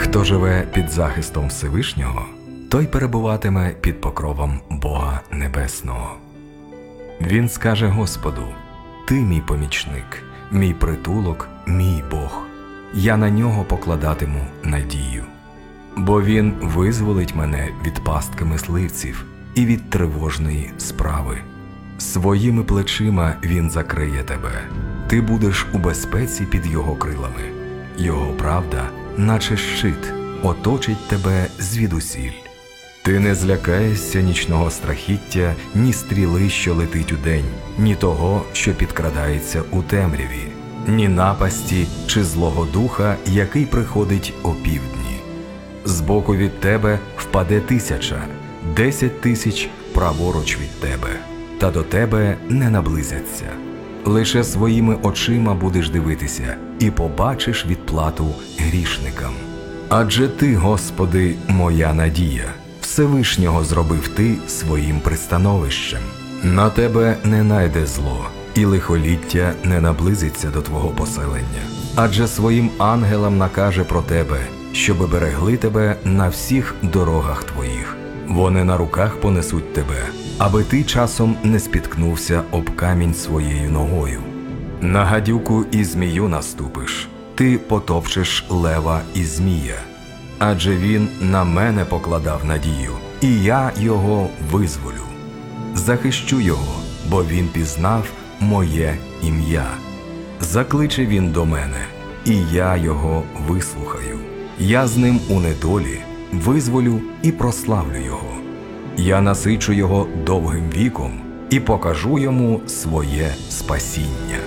Хто живе під захистом Всевишнього, той перебуватиме під покровом Бога Небесного. Він скаже Господу: «Ти мій помічник, мій притулок, мій Бог. Я на нього покладатиму надію. Бо він визволить мене від пастки мисливців і від тривожної справи. Своїми плечима він закриє тебе. Ти будеш у безпеці під його крилами. Його правда, наче щит, оточить тебе звідусіль. Ти не злякаєшся нічного страхіття, ні стріли, що летить удень, ні того, що підкрадається у темряві, ні напасті чи злого духа, який приходить опівдні. Збоку від тебе впаде 1000, 10 000 праворуч від тебе, та до тебе не наблизяться. Лише своїми очима будеш дивитися і побачиш відплату грішникам. Адже ти, Господи, моя надія, Всевишнього зробив ти своїм пристановищем. На тебе не найде зло, і лихоліття не наблизиться до твого поселення. Адже своїм ангелам накаже про тебе, щоби берегли тебе на всіх дорогах твоїх. Вони на руках понесуть тебе, аби ти часом не спіткнувся об камінь своєю ногою. На гадюку і змію наступиш, ти потопчеш лева і змія. Адже він на мене покладав надію, і я його визволю. Захищу його, бо він пізнав моє ім'я. Закличе він до мене, і я його вислухаю. Я з ним у недолі визволю і прославлю його. Я насичу його довгим віком і покажу йому своє спасіння.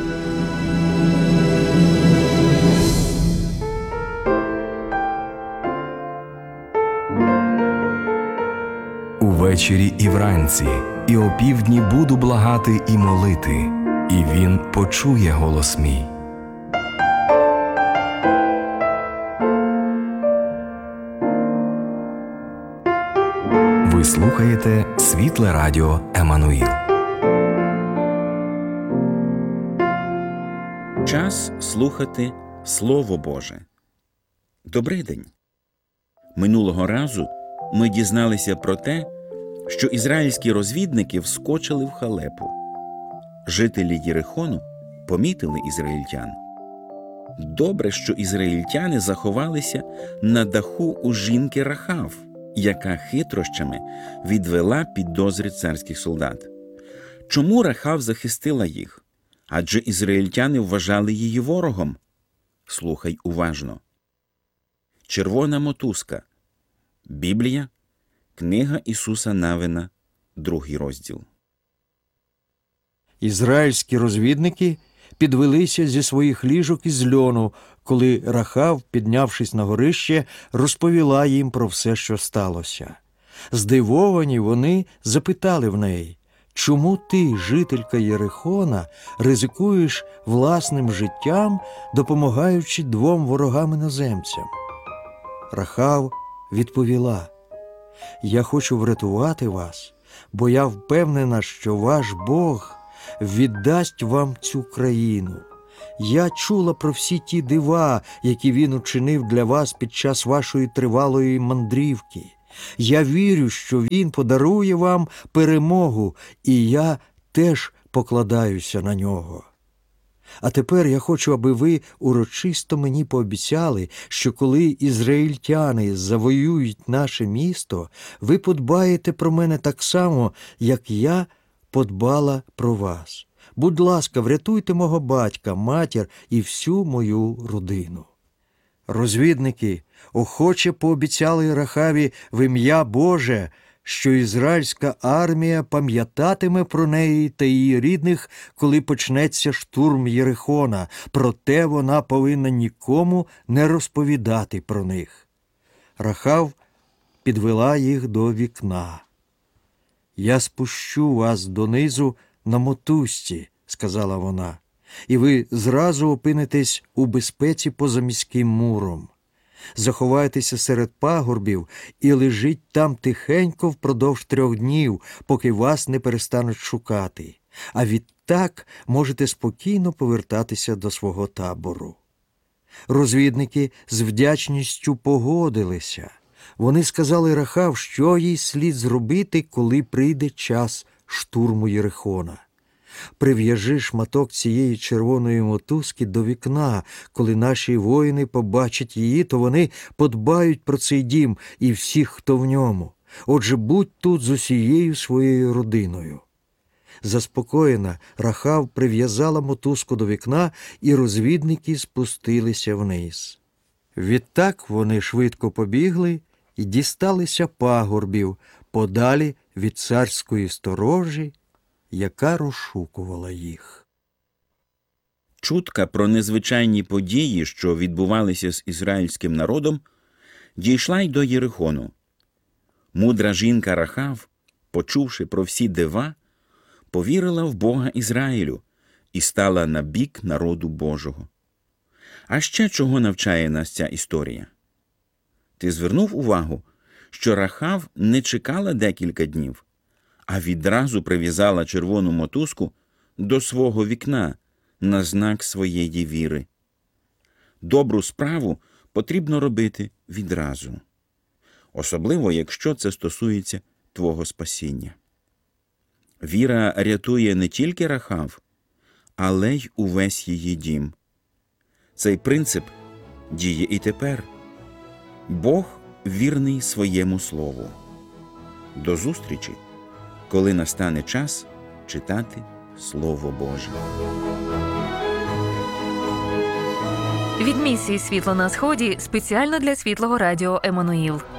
Увечері і вранці, і опівдні буду благати і молити, і він почує голос мій. Ви слухаєте Світле Радіо Еммануїл. Час слухати Слово Боже. Добрий день! Минулого разу ми дізналися про те, що ізраїльські розвідники вскочили в халепу. Жителі Єрихону помітили ізраїльтян. Добре, що ізраїльтяни заховалися на даху у жінки Рахав, яка хитрощами відвела підозри царських солдат. Чому Рахав захистила їх? Адже ізраїльтяни вважали її ворогом. Слухай уважно. Червона мотузка. Біблія. Книга Ісуса Навина. 2 розділ. Ізраїльські розвідники підвелися зі своїх ліжок із льону, коли Рахав, піднявшись на горище, розповіла їм про все, що сталося. Здивовані вони запитали в неї: «Чому ти, жителька Єрихона, ризикуєш власним життям, допомагаючи 2 ворогам-іноземцям?» Рахав відповіла: «Я хочу врятувати вас, бо я впевнена, що ваш Бог віддасть вам цю країну. Я чула про всі ті дива, які він учинив для вас під час вашої тривалої мандрівки. Я вірю, що він подарує вам перемогу, і я теж покладаюся на нього. А тепер я хочу, аби ви урочисто мені пообіцяли, що коли ізраїльтяни завоюють наше місто, ви подбаєте про мене так само, як я подбала про вас. Будь ласка, врятуйте мого батька, матір і всю мою родину». Розвідники охоче пообіцяли Рахаві в ім'я Боже, що ізраїльська армія пам'ятатиме про неї та її рідних, коли почнеться штурм Єрихона, проте вона повинна нікому не розповідати про них. Рахав підвела їх до вікна. «Я спущу вас донизу на мотузці», – сказала вона, «і ви зразу опинитесь у безпеці поза міським муром. Заховайтеся серед пагорбів і лежіть там тихенько впродовж 3 днів, поки вас не перестануть шукати, а відтак можете спокійно повертатися до свого табору». Розвідники з вдячністю погодилися. Вони сказали Рахав, що їй слід зробити, коли прийде час штурму Єрихона. «Прив'яжи шматок цієї червоної мотузки до вікна. Коли наші воїни побачать її, то вони подбають про цей дім і всіх, хто в ньому. Отже, будь тут з усією своєю родиною». Заспокоєна, Рахав прив'язала мотузку до вікна, і розвідники спустилися вниз. Відтак вони швидко побігли і дісталися пагорбів, подалі від царської сторожі, яка розшукувала їх. Чутка про незвичайні події, що відбувалися з ізраїльським народом, дійшла й до Єрихону. Мудра жінка Рахав, почувши про всі дива, повірила в Бога Ізраїлю і стала на бік народу Божого. А ще чого навчає нас ця історія? Ти звернув увагу, що Рахав не чекала декілька днів, а відразу прив'язала червону мотузку до свого вікна на знак своєї віри. Добру справу потрібно робити відразу, особливо, якщо це стосується твого спасіння. Віра рятує не тільки Рахав, але й увесь її дім. Цей принцип діє і тепер. Бог вірний своєму слову. До зустрічі, коли настане час читати Слово Боже. Від місії «Світло на сході» спеціально для Світлого Радіо Еммануїл.